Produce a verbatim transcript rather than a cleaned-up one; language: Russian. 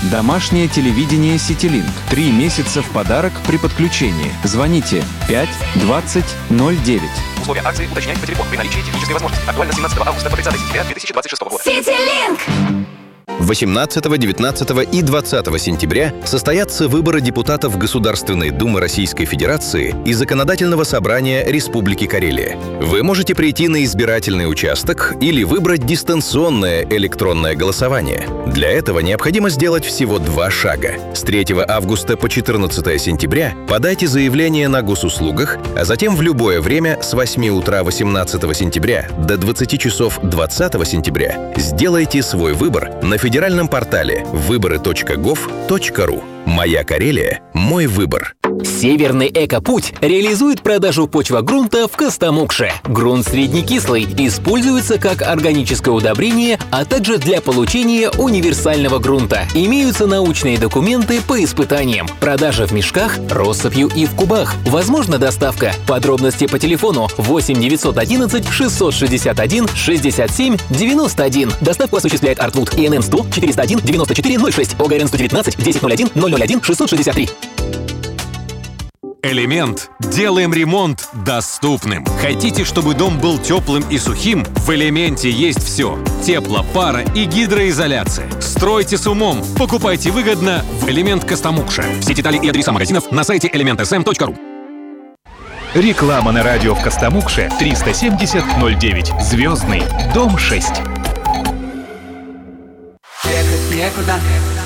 Домашнее телевидение «Ситилинк». Три месяца в подарок при подключении. Звоните пять двадцать ноль девять. Условия акции уточняйте по телефону при наличии технической возможности. Актуально с семнадцатого августа по тридцатое сентября две тысячи двадцать шестого года. «Ситилинк». восемнадцатого, девятнадцатого и двадцатого сентября состоятся выборы депутатов Государственной Думы Российской Федерации и Законодательного собрания Республики Карелия. Вы можете прийти на избирательный участок или выбрать дистанционное электронное голосование. Для этого необходимо сделать всего два шага. С третьего августа по четырнадцатое сентября подайте заявление на госуслугах, а затем в любое время с восьми утра восемнадцатого сентября до двадцати часов двадцатого сентября сделайте свой выбор на федеральном портале выборы точка гов точка ру. Моя Карелия – мой выбор. Северный Эко-Путь реализует продажу почвогрунта в Костомукше. Грунт среднекислый используется как органическое удобрение, а также для получения универсального грунта. Имеются научные документы по испытаниям. Продажа в мешках, россыпью и в кубах. Возможна доставка. Подробности по телефону восемь девятьсот одиннадцать шестьсот шестьдесят один шестьдесят семь девяносто один. Доставку осуществляет Артвуд. ИНН сто четыреста один девяносто четыре ноль шесть. ОГРН сто девятнадцать десять ноль один ноль ноль один шестьсот шестьдесят три. Элемент. Делаем ремонт доступным. Хотите, чтобы дом был теплым и сухим? В Элементе есть все. Тепло, пара и гидроизоляция. Стройте с умом. Покупайте выгодно в Элемент Костомукша. Все детали и адреса магазинов на сайте элемент эс эм точка ру. Реклама на радио в Костомукше триста семьдесят ноль девять. Звездный. Дом шесть. Ехать некуда.